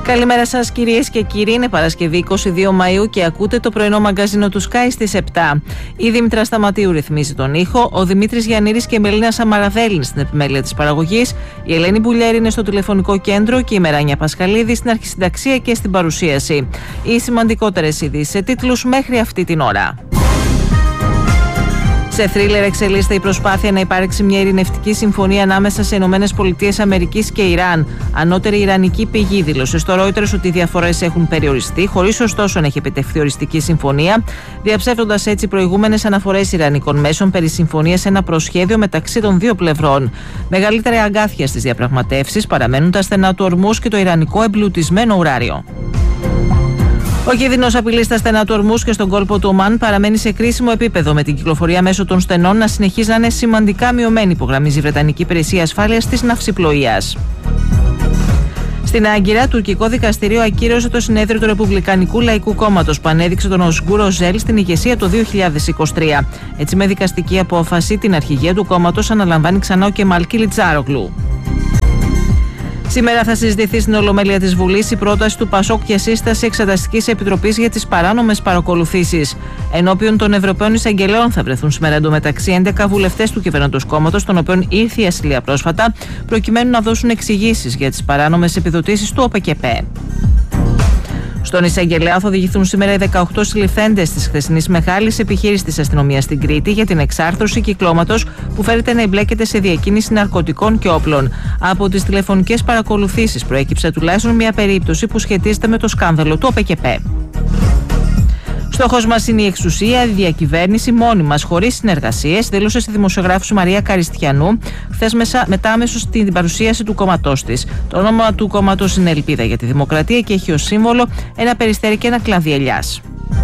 Καλημέρα σας κυρίες και κύριοι, είναι Παρασκευή 22 Μαΐου και ακούτε το πρωινό μαγκαζίνο του Sky στις 7. Η Δήμητρα Σταματίου ρυθμίζει τον ήχο, ο Δημήτρης Γιαννήρης και η Μελίνα Σαμαραδέλη στην επιμέλεια της παραγωγής, η Ελένη Μπουλιέρη είναι στο τηλεφωνικό κέντρο και η Μεράνια Πασχαλίδη στην αρχισυνταξία και στην παρουσίαση. Οι σημαντικότερες ειδήσεις σε τίτλους μέχρι αυτή την ώρα. Σε θρίλερ εξελίσσεται η προσπάθεια να υπάρξει μια ειρηνευτική συμφωνία ανάμεσα σε ΗΠΑ και Ιράν. Ανώτερη ιρανική πηγή δήλωσε στο Reuters ότι οι διαφορές έχουν περιοριστεί, χωρίς ωστόσο να έχει επιτευχθεί οριστική συμφωνία, διαψεύδοντας έτσι προηγούμενες αναφορές ιρανικών μέσων περί συμφωνίας σε ένα προσχέδιο μεταξύ των δύο πλευρών. Μεγαλύτερη αγκάθια στις διαπραγματεύσεις παραμένουν τα στενά του Ορμούζ και το ιρανικό εμπλουτισμένο ουράριο. Ο κίνδυνος απειλής στα στενά του Ορμούζ και στον κόλπο του Ομάν παραμένει σε κρίσιμο επίπεδο, με την κυκλοφορία μέσω των στενών να συνεχίζει να είναι σημαντικά μειωμένη, υπογραμμίζει η Βρετανική Υπηρεσία Ασφάλειας της Ναυσιπλοείας. Στην Άγκυρα, τουρκικό δικαστήριο ακύρωσε το συνέδριο του Ρεπουμπλικανικού Λαϊκού Κόμματος που ανέδειξε τον Οσγκούρ Οζέλ στην ηγεσία το 2023. Έτσι, με δικαστική απόφαση, την αρχηγία του κόμματος αναλαμβάνει ξανά ο Κεμάλ Κιλιτζάρογλου. Σήμερα θα συζητηθεί στην Ολομέλεια της Βουλής η πρόταση του ΠΑΣΟΚ για σύσταση εξεταστικής επιτροπής για τις παράνομες παρακολουθήσεις. Ενώπιον των Ευρωπαίων Εισαγγελέων θα βρεθούν σήμερα εντωμεταξύ 11 βουλευτές του κυβερνώντος κόμματος, των οποίων ήρθε η ασυλία πρόσφατα, προκειμένου να δώσουν εξηγήσεις για τις παράνομες επιδοτήσεις του ΟΠΕΚΕΠΕ. Στον εισαγγελέα θα οδηγηθούν σήμερα οι 18 συλληφθέντες της χθεσινής μεγάλης επιχείρησης της αστυνομίας στην Κρήτη για την εξάρθρωση κυκλώματος που φέρεται να εμπλέκεται σε διακίνηση ναρκωτικών και όπλων. Από τις τηλεφωνικές παρακολουθήσεις προέκυψε τουλάχιστον μια περίπτωση που σχετίζεται με το σκάνδαλο του ΟΠΕΚΕΠΕ. Στόχος μας είναι η εξουσία, η διακυβέρνηση μόνη μας, χωρίς συνεργασίες, δήλωσε στη δημοσιογράφου Μαρία Καριστιανού χθες μετά αμέσως στην παρουσίαση του κόμματός της. Το όνομα του κόμματος είναι Ελπίδα για τη Δημοκρατία και έχει ως σύμβολο ένα περιστέρι και ένα κλαδί ελιάς.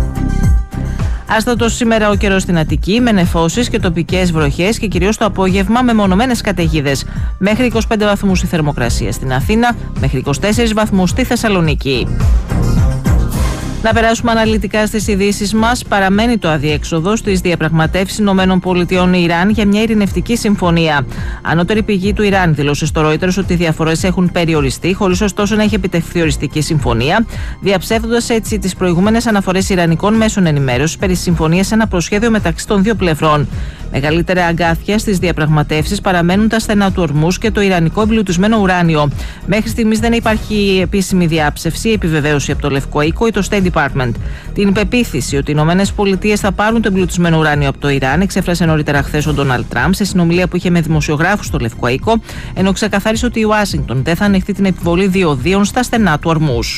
Άστατος σήμερα ο καιρός στην Αττική, με νεφώσεις και τοπικές βροχές και κυρίως το απόγευμα με μονομένες καταιγίδες. Μέχρι 25 βαθμούς η θερμοκρασία στην Αθήνα, μέχρι 24 βαθμούς στη Θεσσαλονίκη. Να περάσουμε αναλυτικά στις ειδήσεις μας. Παραμένει το αδιέξοδο στις διαπραγματεύσεις ΗΠΑ-Ιράν για μια ειρηνευτική συμφωνία. Ανώτερη πηγή του Ιράν δήλωσε στο Reuters ότι οι διαφορές έχουν περιοριστεί, χωρίς ωστόσο να έχει επιτευχθεί οριστική συμφωνία, διαψεύδοντας έτσι τις προηγούμενες αναφορές ιρανικών μέσων ενημέρωσης περί συμφωνίας σε ένα προσχέδιο μεταξύ των δύο πλευρών. Μεγαλύτερη αγκάθια στις διαπραγματεύσεις παραμένουν τα στενά του Ορμούζ και το ιρανικό εμπλουτισμένο ουράνιο. Μέχρι στιγμής δεν υπάρχει επίσημη διάψευση ή επιβεβαίωση από το Λευκό Οίκο ή το State Department. Την πεποίθηση ότι οι ΗΠΑ θα πάρουν το εμπλουτισμένο ουράνιο από το Ιράν εξέφρασε νωρίτερα χθες ο Ντόναλντ Τραμπ σε συνομιλία που είχε με δημοσιογράφους στο Λευκό Οίκο, ενώ ξεκαθάρισε ότι η Ουάσιγκτον δεν θα ανεχθεί την επιβολή διοδίων στα στενά του Ορμούζ.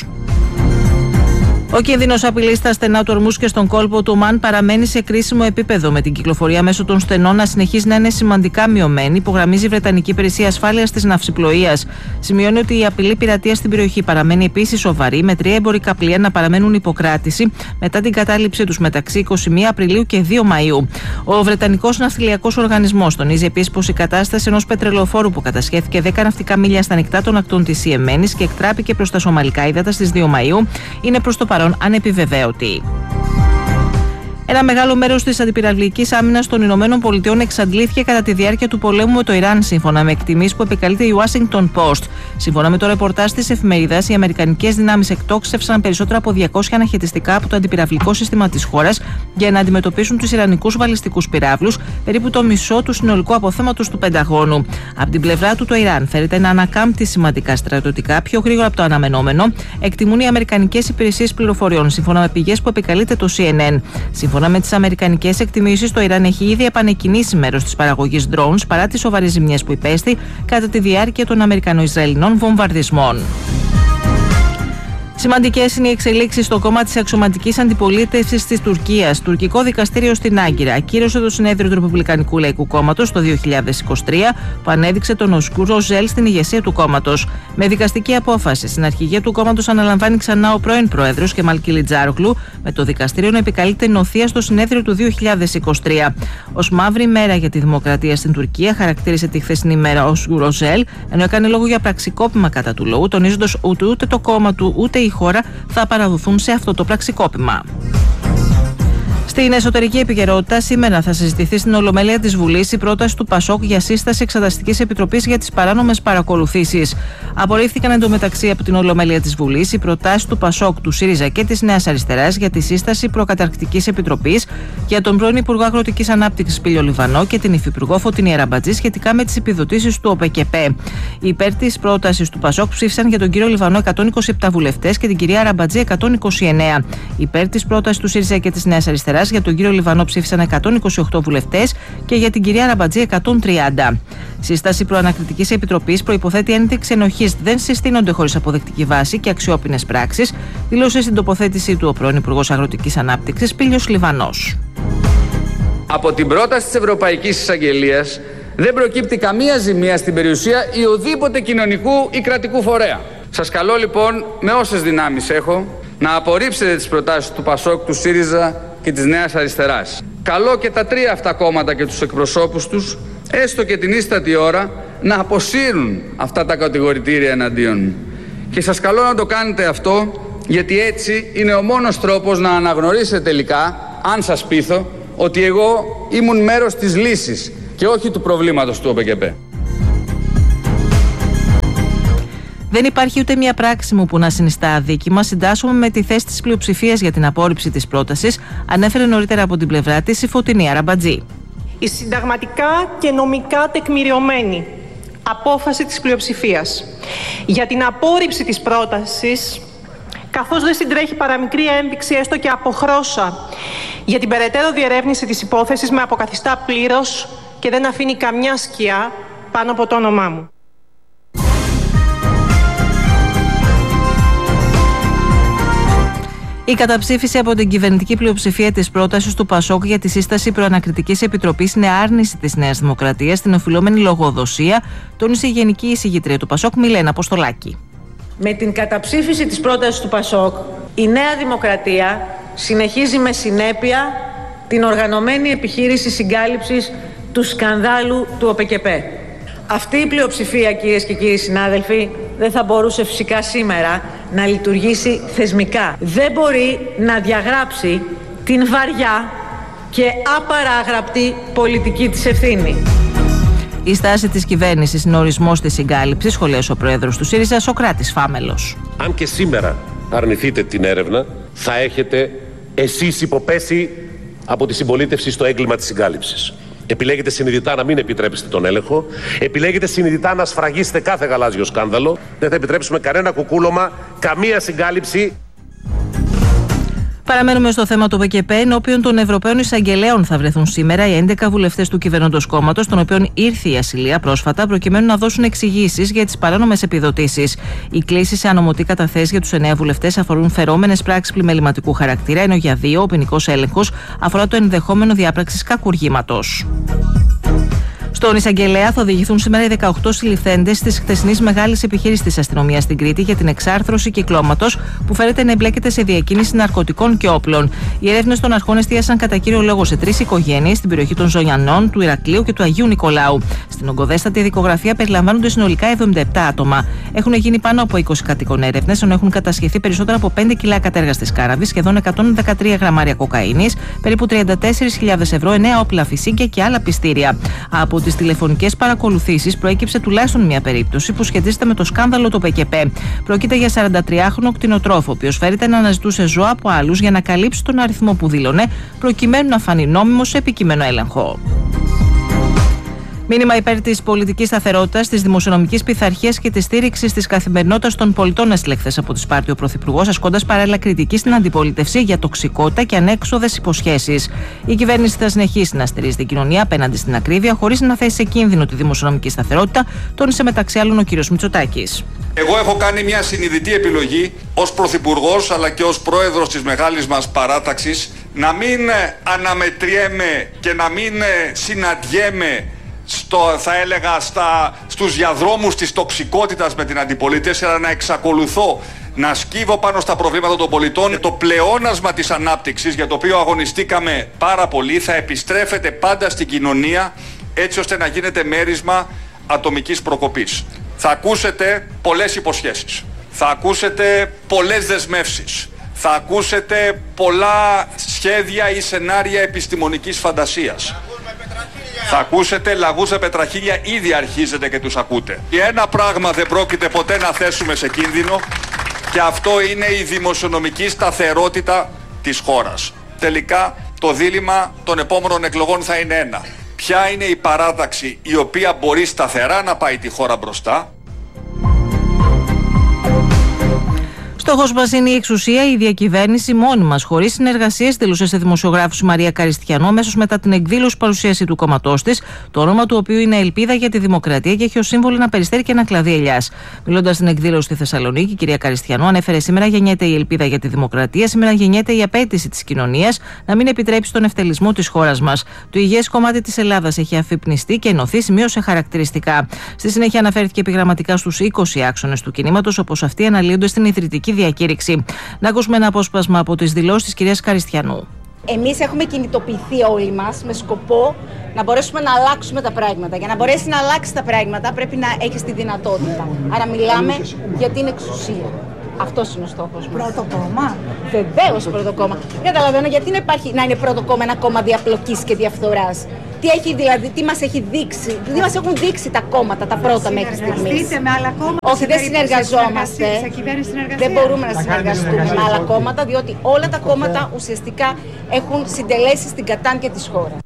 Ο κίνδυνος απειλής στα στενά του Ορμούζ και στον κόλπο του Ομάν παραμένει σε κρίσιμο επίπεδο, με την κυκλοφορία μέσω των στενών να συνεχίζει να είναι σημαντικά μειωμένη, υπογραμμίζει η Βρετανική Υπηρεσία Ασφάλειας της Ναυσιπλοείας. Σημειώνει ότι η απειλή πειρατείας στην περιοχή παραμένει επίσης σοβαρή, με 3 εμπορικά πλοία να παραμένουν υποκράτηση μετά την κατάληψή τους μεταξύ 21 Απριλίου και 2 Μαΐου. Ο Βρετανικός Ναυτιλιακός Οργανισμός τονίζει επίσης πως η κατάσταση ενός πετρελοφόρου που κατασχέθηκε 10 ναυτικά μίλια στα ανοιχτά των ακτών της Ιεμένης και εκτράπηκε προς τα Σομαλικά ύδατα στις 2 Μαΐου είναι προς το παρόν ανεπιβεβαίωτη. Ένα μεγάλο μέρος της αντιπυραυλικής άμυνας των ΗΠΑ εξαντλήθηκε κατά τη διάρκεια του πολέμου με το Ιράν, σύμφωνα με εκτιμήσεις που επικαλείται η Washington Post. Σύμφωνα με το ρεπορτάζ της εφημερίδας, οι αμερικανικές δυνάμεις εκτόξευσαν περισσότερα από 200 αναχαιτιστικά από το αντιπυραυλικό σύστημα της χώρας για να αντιμετωπίσουν τους ιρανικούς βαλιστικούς πυράβλους, περίπου το μισό του συνολικού αποθέματος του Πενταγώνου. Από την πλευρά του, το Ιράν φέρεται να ανακάμπτει σημαντικά στρατιωτικά πιο γρήγορα από το αναμενόμενο, εκτιμούν οι αμερικανικές υπηρεσίες πληροφοριών, σύμφωνα με πηγές που επικαλείται το CNN. Σύμφωνα με τις αμερικανικές εκτιμήσεις, το Ιράν έχει ήδη επανεκκινήσει μέρος της παραγωγής drones παρά τις σοβαρές ζημιές που υπέστη κατά τη διάρκεια των Αμερικανο-Ισραηλινών βομβαρδισμών. Σημαντικές είναι οι εξελίξεις στο κόμμα της αξιωματικής αντιπολίτευσης της Τουρκίας. Τουρκικό δικαστήριο στην Άγκυρα ακύρωσε το συνέδριο του Ρεπουμπλικανικού Λαϊκού Κόμματος το 2023, που ανέδειξε τον Οσγκούρ Οζέλ στην ηγεσία του κόμματος. Με δικαστική απόφαση, στην αρχηγία του κόμματος αναλαμβάνει ξανά ο πρώην πρόεδρος Κεμάλ Κιλιτζάρογλου, με το δικαστήριο να επικαλείται νοθεία στο συνέδριο του 2023. Ως μαύρη μέρα για τη δημοκρατία στην Τουρκία, χαρακτήρισε τη χθεσινή μέρα Οσγκούρ Οζέλ, ενώ έκανε λόγο για πραξικόπημα κατά του λαού, τονίζοντας ότι ούτε το κόμμα του ούτε η χώρα θα παραδοθούν σε αυτό το πραξικόπημα. Στην εσωτερική επικαιρότητα, σήμερα θα συζητηθεί στην Ολομέλεια της Βουλής η πρόταση του ΠΑΣΟΚ για σύσταση Εξεταστικής Επιτροπής για τις παράνομες παρακολουθήσεις. Απορρίφθηκαν εντωμεταξύ από την Ολομέλεια της Βουλής οι προτάσεις του ΠΑΣΟΚ, του ΣΥΡΙΖΑ και της Νέας Αριστεράς για τη σύσταση Προκαταρκτικής Επιτροπής για τον πρώην Υπουργό Αγροτικής Ανάπτυξης Πήλιο Λιβανό και την Υφυπουργό Φωτεινή Αραμπατζή σχετικά με τις επιδοτήσεις του ΟΠΕΚΕΠΕ. Υπέρ της πρότασης του ΠΑΣΟΚ ψήφισαν για τον κύριο Λιβανό 127 βουλευτές και την κυρία Αραμπατζή 129. Υπέρ της πρότασης του ΣΥΡΙΖΑ και της Νέας Αριστεράς για τον κύριο Λιβανό ψήφισαν 128 βουλευτές και για την κυρία Αραμπατζή 130. Σύσταση Προανακριτικής Επιτροπής προϋποθέτει ένδειξη ενοχής. Δεν συστήνονται χωρίς αποδεκτική βάση και αξιόπινες πράξεις, δήλωσε στην τοποθέτησή του ο πρώην Υπουργός Αγροτικής Ανάπτυξης Πήλιος Λιβανός. Από την πρόταση της Ευρωπαϊκής Εισαγγελίας δεν προκύπτει καμία ζημία στην περιουσία ή οδήποτε κοινωνικού ή κρατικού φορέα. Σας καλώ λοιπόν, με όσες δυνάμεις έχω, να απορρίψετε τις προτάσεις του ΠΑΣΟΚ, του ΣΥΡΙΖΑ και της Νέας Αριστεράς. Καλώ και τα τρία αυτά κόμματα και τους εκπροσώπους τους, έστω και την ίστατη ώρα, να αποσύρουν αυτά τα κατηγορητήρια εναντίον μου. Και σας καλώ να το κάνετε αυτό, γιατί έτσι είναι ο μόνος τρόπος να αναγνωρίσετε τελικά, αν σας πείθω, ότι εγώ ήμουν μέρος της λύσης και όχι του προβλήματος του ΟΠΕΚΕΠΕ. Δεν υπάρχει ούτε μια πράξη μου που να συνιστά αδίκημα. Συντάσσομαι με τη θέση της πλειοψηφίας για την απόρριψη της πρότασης, ανέφερε νωρίτερα από την πλευρά της η Φωτεινή Αραμπατζή. Η συνταγματικά και νομικά τεκμηριωμένη απόφαση της πλειοψηφίας για την απόρριψη της πρότασης, καθώς δεν συντρέχει παραμικρή ένδειξη έστω και αποχρόσα για την περαιτέρω διερεύνηση της υπόθεσης, με αποκαθιστά πλήρως και δεν αφήνει καμιά σκιά πάνω από το όνομά μου. Η καταψήφιση από την κυβερνητική πλειοψηφία της πρότασης του ΠΑΣΟΚ για τη σύσταση Προανακριτικής Επιτροπής είναι άρνηση της Νέας Δημοκρατίας στην οφειλόμενη λογοδοσία, τόνισε η Γενική Εισηγήτρια του ΠΑΣΟΚ Μιλένα Αποστολάκη. Με την καταψήφιση της πρότασης του ΠΑΣΟΚ, η Νέα Δημοκρατία συνεχίζει με συνέπεια την οργανωμένη επιχείρηση συγκάλυψης του σκανδάλου του ΟΠΕΚΕΠΕ. Αυτή η πλειοψηφία, κυρίες και κύριοι συνάδελφοι, δεν θα μπορούσε φυσικά σήμερα να λειτουργήσει θεσμικά. Δεν μπορεί να διαγράψει την βαριά και απαράγραπτη πολιτική της ευθύνη. Η στάση της κυβέρνησης είναι ορισμός της συγκάλυψης, σχολίασε ο πρόεδρος του ΣΥΡΙΖΑ, Σωκράτης Φάμελος. Αν και σήμερα αρνηθείτε την έρευνα, θα έχετε εσείς υποπέσει από τη συμπολίτευση στο έγκλημα της συγκάλυψης. Επιλέγετε συνειδητά να μην επιτρέψετε τον έλεγχο. Επιλέγετε συνειδητά να σφραγίσετε κάθε γαλάζιο σκάνδαλο. Δεν θα επιτρέψουμε κανένα κουκούλωμα, καμία συγκάλυψη. Παραμένουμε στο θέμα του ΟΠΕΚΕΠΕ, ενώπιον των Ευρωπαίων Εισαγγελέων θα βρεθούν σήμερα οι 11 βουλευτές του κυβερνώντος κόμματος, των οποίων ήρθε η ασυλία πρόσφατα, προκειμένου να δώσουν εξηγήσεις για τις παράνομες επιδοτήσεις. Οι κλήσεις σε ανωμοτή καταθέσεις για τους 9 βουλευτές αφορούν φερόμενες πράξεις πλημεληματικού χαρακτήρα, ενώ για 2 ο ποινικός έλεγχος αφορά το ενδεχόμενο διάπραξης κακουργήματος. Στον εισαγγελέα θα οδηγηθούν σήμερα οι 18 συλληφθέντες της χθεσινής μεγάλης επιχείρησης της αστυνομίας στην Κρήτη για την εξάρθρωση κυκλώματος που φέρεται να εμπλέκεται σε διακίνηση ναρκωτικών και όπλων. Οι έρευνες των αρχών εστίασαν κατά κύριο λόγο σε 3 οικογένειες στην περιοχή των Ζωιαννών, του Ηρακλείου και του Αγίου Νικολάου. Στην ογκοδέστατη δικογραφία περιλαμβάνονται συνολικά 77 άτομα. Έχουν γίνει πάνω από 20 κατοικών έρευνες, ενώ έχουν κατασχεθεί περισσότερα από 5 κιλά κατέργαστης κάναβης, σχεδόν 113 γραμμάρια κοκαίνης, περίπου 34.000 ευρώ, 9 όπλα φυσίγκια και άλλα πιστήρια. Από τις τηλεφωνικές παρακολουθήσεις προέκυψε τουλάχιστον μια περίπτωση που σχετίζεται με το σκάνδαλο του ΟΠΕΚΕΠΕ. Πρόκειται για 43χρονο κτηνοτρόφο, ο οποίος φέρεται να αναζητούσε ζώα από άλλους για να καλύψει τον αριθμό που δήλωνε, προκειμένου να φανεί νόμιμος σε επικείμενο έλεγχο. Μήνυμα υπέρ της πολιτικής σταθερότητας, της δημοσιονομικής πειθαρχίας και της στήριξης της καθημερινότητας των πολιτών έστειλε χθες από τη Σπάρτη ο Πρωθυπουργός, ασκώντας παράλληλα κριτική στην αντιπολίτευση για τοξικότητα και ανέξοδες υποσχέσεις. Η κυβέρνηση θα συνεχίσει να στηρίζει την κοινωνία απέναντι στην ακρίβεια, χωρίς να θέσει σε κίνδυνο τη δημοσιονομική σταθερότητα, τόνισε μεταξύ άλλων ο κ. Μητσοτάκης. Εγώ έχω κάνει μια συνειδητή επιλογή ως Πρωθυπουργός αλλά και ως Πρόεδρος της μεγάλης μας παράταξης να μην αναμετριέμαι και να μην συναντιέμαι στους διαδρόμους της τοξικότητας με την αντιπολίτευση, αλλά να εξακολουθώ να σκύβω πάνω στα προβλήματα των πολιτών. Το πλεόνασμα της ανάπτυξης, για το οποίο αγωνιστήκαμε πάρα πολύ, θα επιστρέφεται πάντα στην κοινωνία, έτσι ώστε να γίνεται μέρισμα ατομικής προκοπής. Θα ακούσετε πολλές υποσχέσεις, θα ακούσετε πολλές δεσμεύσεις, Θα ακούσετε πολλά σχέδια ή σενάρια επιστημονικής φαντασίας. Θα ακούσετε λαγούς με πετραχίλια, ήδη αρχίζετε και τους ακούτε. Και ένα πράγμα δεν πρόκειται ποτέ να θέσουμε σε κίνδυνο, και αυτό είναι η δημοσιονομική σταθερότητα της χώρας. Τελικά το δίλημμα των επόμενων εκλογών θα είναι ένα. Ποια είναι η παράταξη η οποία μπορεί σταθερά να πάει τη χώρα μπροστά. Στόχος μας είναι η εξουσία, η διακυβέρνηση μόνη μας, χωρίς συνεργασίες, δήλωσε σε δημοσιογράφους η Μαρία Καριστιανού αμέσως μετά την εκδήλωση παρουσίαση του κόμματός της, το όνομα του οποίου είναι Ελπίδα για τη Δημοκρατία και έχει ως σύμβολο ένα περιστέρι και ένα κλαδί ελιάς. Μιλώντας στην εκδήλωση στη Θεσσαλονίκη, η κυρία Καριστιανού ανέφερε: σήμερα γεννιέται η ελπίδα για τη δημοκρατία, σήμερα γεννιέται η απέτηση της κοινωνίας να μην επιτρέψει τον ευτελισμό της χώρας μας. Το υγιές κομμάτι της Ελλάδας έχει αφυπνιστεί και ενωθεί, σημείωσε χαρακτηριστικά. Στη συνέχεια αναφέρθηκε επιγραμματικά στους 20 άξονες του κινήματος, όπως αυτοί αναλύονται στην ιδρυτική διακήρυξη. Να ακούσουμε ένα απόσπασμα από τις δηλώσεις της κυρίας Καριστιανού. Εμείς έχουμε κινητοποιηθεί όλοι μας με σκοπό να μπορέσουμε να αλλάξουμε τα πράγματα. Για να μπορέσει να αλλάξει τα πράγματα πρέπει να έχεις τη δυνατότητα. Άρα μιλάμε για την εξουσία. Αυτός είναι ο στόχος μας. Πρώτο κόμμα. Βεβαίως πρώτο κόμμα. Δεν καταλαβαίνω γιατί να είναι πρώτο κόμμα ένα κόμμα διαπλοκής και διαφθοράς. Τι μας έχει δείξει, τι μας έχουν δείξει τα κόμματα, τα πρώτα μέχρι στιγμής. Συνεργαστείτε με άλλα κόμματα? Όχι, δεν συνεργαζόμαστε. Δεν μπορούμε να συνεργαστούμε με άλλα κόμματα, διότι όλα τα κόμματα ουσιαστικά έχουν συντελέσει στην κατάνοια της χώρας.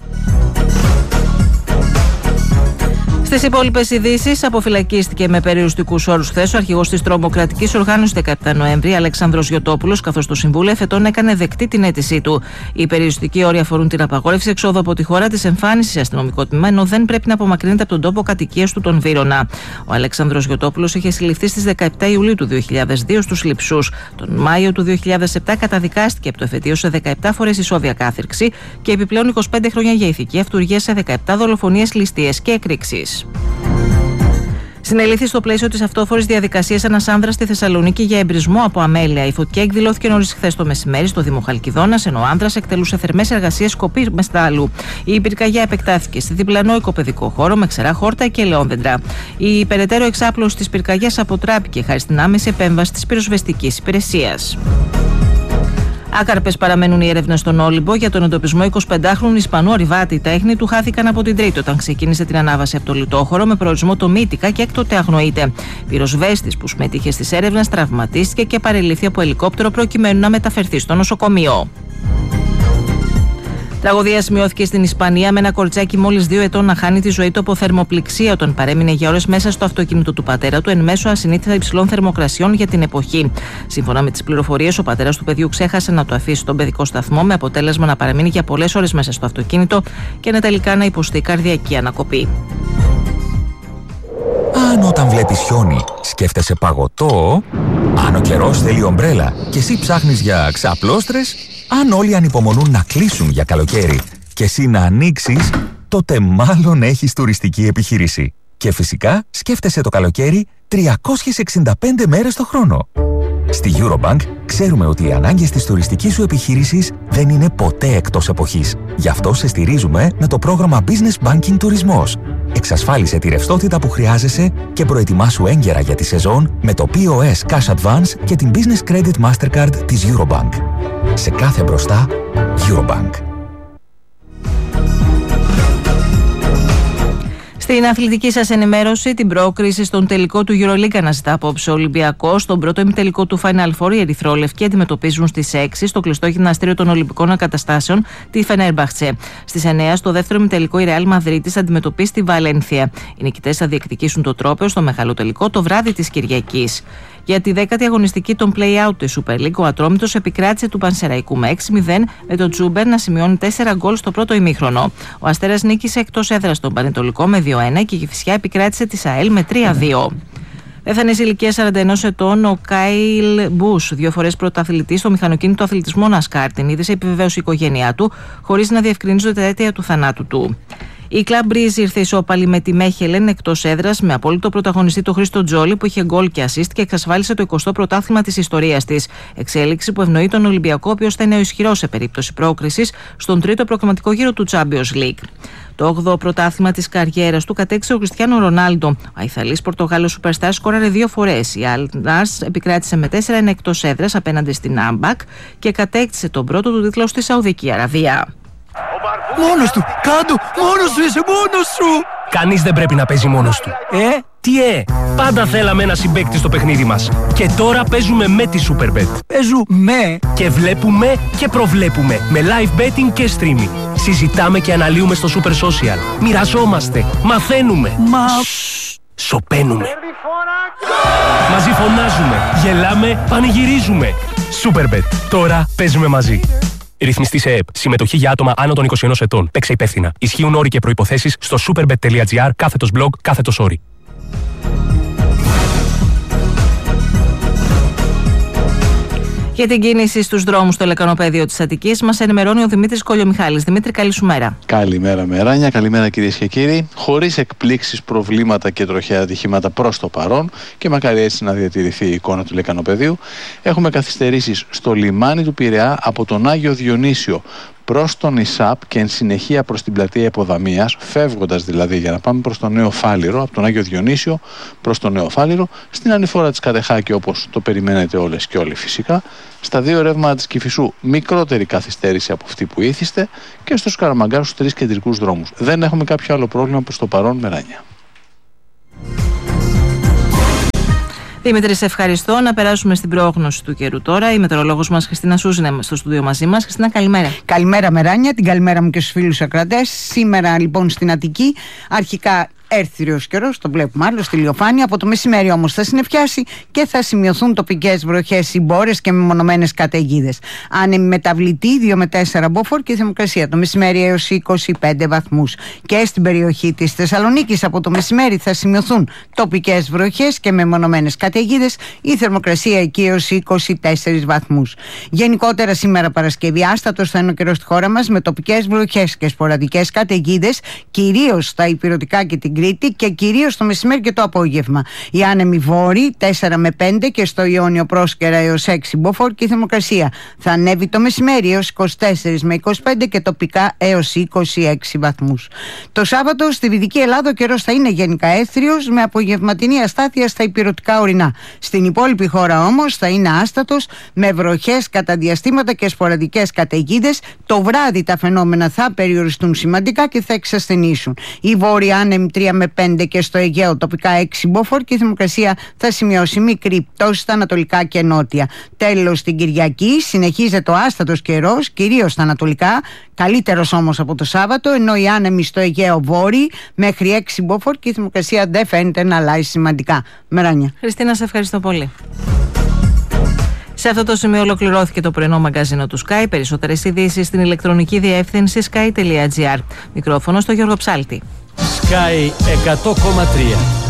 Στις υπόλοιπες ειδήσεις, αποφυλακίστηκε με περιοριστικούς όρους χθες ο αρχηγός της τρομοκρατικής οργάνωσης 17 Νοέμβρη, Αλέξανδρος Γιωτόπουλος, καθώς το Συμβούλιο Εφετών έκανε δεκτή την αίτησή του. Οι περιοριστικοί όροι αφορούν την απαγόρευση εξόδου από τη χώρα, της εμφάνισης σε αστυνομικό τμήμα, ενώ δεν πρέπει να απομακρύνεται από τον τόπο κατοικίας του τον Βύρωνα. Ο Αλέξανδρος Γιωτόπουλος είχε συλληφθεί στις 17 Ιουλίου του 2002 στους Λειψούς. Τον Μάιο του 2007 καταδικάστηκε από το εφετείο σε 17 φορές ισόβια κάθυρξη και επιπλέον 25 χρόνια για ηθική αυτουργία σε 17 δολοφονίες, ληστείες και εκρήξεις. Συνελήφθη στο πλαίσιο της αυτόφορης διαδικασίας ένας άνδρας στη Θεσσαλονίκη για εμπρισμό από αμέλεια. Η φωτιά εκδηλώθηκε νωρίς χθες το μεσημέρι στο Δήμο Χαλκιδόνας, ενώ ο άνδρας εκτελούσε θερμές εργασίες σκοπής μεστάλλου. Η πυρκαγιά επεκτάθηκε σε διπλανό οικοπαιδικό χώρο με ξερά χόρτα και ελαιόδεντρα. Η περαιτέρω εξάπλωση της πυρκαγιάς αποτράπηκε χάρη στην άμεση επέμβαση της πυροσβεστικής υπηρεσίας. Άκαρπες παραμένουν οι έρευνες στον Όλυμπο για τον εντοπισμό 25χρονου Ισπανού ορειβάτη. Τα ίχνη του χάθηκαν από την Τρίτη όταν ξεκίνησε την ανάβαση από το λιτόχωρο με προορισμό το Μύτικα και έκτοτε αγνοείται. Πυροσβέστης που συμμετείχε στις έρευνες τραυματίστηκε και παρελήφθη από ελικόπτερο προκειμένου να μεταφερθεί στο νοσοκομείο. Τραγωδία σημειώθηκε στην Ισπανία με ένα κοριτσάκι μόλις 2 ετών να χάνει τη ζωή του από θερμοπληξία όταν παρέμεινε για ώρες μέσα στο αυτοκίνητο του πατέρα του εν μέσω ασυνήθιστα υψηλών θερμοκρασιών για την εποχή. Σύμφωνα με τις πληροφορίες, ο πατέρας του παιδιού ξέχασε να το αφήσει στον παιδικό σταθμό με αποτέλεσμα να παραμείνει για πολλές ώρες μέσα στο αυτοκίνητο και να τελικά να υποστεί καρδιακή ανακοπή. Αν όταν βλέπεις χιόνι σκέφτεσαι παγωτό, αν ο καιρός θέλει ομπρέλα και εσύ ψάχνεις για ξαπλώστρες, αν όλοι ανυπομονούν να κλείσουν για καλοκαίρι και εσύ να ανοίξεις, τότε μάλλον έχεις τουριστική επιχείρηση. Και φυσικά σκέφτεσαι το καλοκαίρι 365 μέρες το χρόνο. Στη Eurobank ξέρουμε ότι οι ανάγκες της τουριστικής σου επιχείρησης δεν είναι ποτέ εκτός εποχής. Γι' αυτό σε στηρίζουμε με το πρόγραμμα Business Banking Τουρισμός. Εξασφάλισε τη ρευστότητα που χρειάζεσαι και προετοιμάσου έγκαιρα για τη σεζόν με το POS Cash Advance και την Business Credit Mastercard της Eurobank. Σε κάθε μπροστά, Eurobank. Στην αθλητική σας ενημέρωση, την πρόκριση στον τελικό του EuroLeague αναζητά απόψε ο Ολυμπιακός. Στον πρώτο ημιτελικό του Final Four, οι ερυθρόλευκοι αντιμετωπίζουν στις 6 στο κλειστό γυμναστήριο των Ολυμπικών Εγκαταστάσεων τη Φενέρμπαχτσε. Στις 9 στο δεύτερο ημιτελικό η Ρεάλ Μαδρίτης αντιμετωπίζει τη Βαλένθια. Οι νικητές θα διεκδικήσουν το τρόπαιο στο μεγάλο τελικό το βράδυ της Κυριακής. Για τη 10η αγωνιστική των play-out της Super League, ο Ατρόμητος επικράτησε του Πανσεραϊκού με 6-0, με τον Τζούμπερ να σημειώνει 4 γκολ στο πρώτο ημίχρονο. Ο Αστέρας νίκησε εκτός έδρας τον Πανετολικό με 2-1 και η Κηφισιά επικράτησε τη ΑΕΛ με 3-2. Πέθανε ηλικία 41 ετών ο Κάιλ Μπούς, 2 φορές πρωταθλητής στο μηχανοκίνητο αθλητισμό NASCAR. Την είδησε επιβεβαίωσε η οικογένειά του, χωρίς να διευκρινίζονται τα αίτια του θανάτου του. Η Κλαμπ Μπρίζ ήρθε ισόπαλη με τη Μέχελεν εκτός έδρας, με απόλυτο πρωταγωνιστή τον Χρήστο Τζόλι που είχε γκολ και assist και εξασφάλισε το 20ο πρωτάθλημα της ιστορίας της. Εξέλιξη που ευνοεί τον Ολυμπιακό, ο οποίος θα είναι ο ισχυρός σε περίπτωση πρόκρισης στον τρίτο προκριματικό γύρο του Champions League. Το 8ο πρωτάθλημα της καριέρας του κατέκτησε ο Κριστιάνο Ρονάλντο. Ο Αϊθαλής Πορτογάλος Superstar σκόραρε 2 φορές. Η Al-Nassr επικράτησε με 4-1 εκτός έδρας απέναντι στην Άμπακ και κατέκτησε τον πρώτο του τίτλο στη Σαουδική Αραβία. Μόνος του! Κάντο! Μόνος σου είσαι! Μόνος σου! Κανείς δεν πρέπει να παίζει μόνος του. Τι πάντα θέλαμε ένα συμπαίκτη στο παιχνίδι μας. Και τώρα παίζουμε με τη Superbet. Παίζουμε! Και βλέπουμε και προβλέπουμε με live betting και streaming. Συζητάμε και αναλύουμε στο Super Social. Μοιραζόμαστε, μαθαίνουμε. Σωπαίνουμε. Μαζί φωνάζουμε, γελάμε, πανηγυρίζουμε. Superbet. Τώρα παίζουμε μαζί. Ρυθμιστή σε ΕΕΠ. Συμμετοχή για άτομα άνω των 21 ετών. Παίξε υπεύθυνα. Ισχύουν όροι και προϋποθέσεις στο superbet.gr/blog/όροι. Για την κίνηση στους δρόμους στο λεκανοπέδιο της Αττικής μας ενημερώνει ο Δημήτρης Κολιομιχάλης. Δημήτρη, καλή σου μέρα. Καλημέρα Μεράνια, καλημέρα κυρίες και κύριοι. Χωρίς εκπλήξεις, προβλήματα και τροχαία ατυχήματα προς το παρόν και μακάρι έτσι να διατηρηθεί η εικόνα του λεκανοπεδίου, έχουμε καθυστερήσεις στο λιμάνι του Πειραιά από τον Άγιο Διονύσιο προς τον ΙΣΑΠ και εν συνεχεία προς την πλατεία Υποδαμίας, φεύγοντας δηλαδή για να πάμε προς τον Νέο Φάληρο, από τον Άγιο Διονύσιο προς τον Νέο Φάληρο, στην ανηφόρα της Κατεχάκη όπως το περιμένετε όλες και όλοι φυσικά, στα 2 ρεύματα της Κηφισού μικρότερη καθυστέρηση από αυτή που ήθιστε και στους Καραμαγκάρους στους 3 κεντρικούς δρόμους. Δεν έχουμε κάποιο άλλο πρόβλημα προς το παρόν, Μεράνια. Δημήτρη, σε ευχαριστώ. Να περάσουμε στην πρόγνωση του καιρού τώρα. Η μετεωρολόγος μας Χριστίνα Σούζ είναι στο στούντιο μαζί μας. Χριστίνα, καλημέρα. Καλημέρα, Μεράνια. Την καλημέρα μου και στους φίλους ακροατές. Σήμερα λοιπόν στην Αττική, αρχικά έρθυριος καιρός, το βλέπουμε άλλο στη ηλιοφάνεια. Από το μεσημέρι όμως θα συννεφιάσει και θα σημειωθούν τοπικές βροχές, συμπόρες και μεμονωμένες καταιγίδες. Άνεμη μεταβλητή 2 με 4 μποφόρ και η θερμοκρασία το μεσημέρι έως 25 βαθμούς. Και στην περιοχή της Θεσσαλονίκης από το μεσημέρι θα σημειωθούν τοπικές βροχές και μεμονωμένες καταιγίδες. Η θερμοκρασία εκεί έως 24 βαθμούς. Γενικότερα σήμερα Παρασκευή άστατος θα είναι ο καιρός στη χώρα μας με τοπικές βροχές και σποραδικές καταιγίδες, κυρίως στα ηπειρωτικά και την Κρήτη και κυρίως το μεσημέρι και το απόγευμα. Οι άνεμοι βόρειοι 4 με 5 και στο Ιόνιο πρόσκαιρα έως 6 μποφόρ και η θερμοκρασία θα ανέβει το μεσημέρι έως 24 με 25 και τοπικά έως 26 βαθμούς. Το Σάββατο στη Δυτική Ελλάδα ο καιρός θα είναι γενικά έθριος με απογευματινή αστάθεια στα ηπειρωτικά ορεινά. Στην υπόλοιπη χώρα όμως θα είναι άστατος με βροχές κατά διαστήματα και σποραδικές καταιγίδες. Το βράδυ τα φαινόμενα θα περιοριστούν σημαντικά και θα εξασθενήσουν. Οι βόρειοι άνεμοι 3 με 5 και στο Αιγαίο τοπικά 6 μποφόρ και η θερμοκρασία θα σημειώσει μικρή πτώση στα ανατολικά και νότια. Τέλος, την Κυριακή συνεχίζεται ο άστατος καιρός, κυρίως στα ανατολικά, καλύτερος όμως από το Σάββατο, ενώ οι άνεμοι στο Αιγαίο βόρειοι μέχρι 6 μποφόρ και η θερμοκρασία δεν φαίνεται να αλλάζει σημαντικά. Μεράνια. Χριστίνα, σε ευχαριστώ πολύ. Σε αυτό το σημείο ολοκληρώθηκε το πρωινό μαγκαζίνο του Sky. Περισσότερες ειδήσεις στην ηλεκτρονική διεύθυνση sky.gr. Μικρόφωνο στο Γιώργο Ψάλτη. Sky 100,3.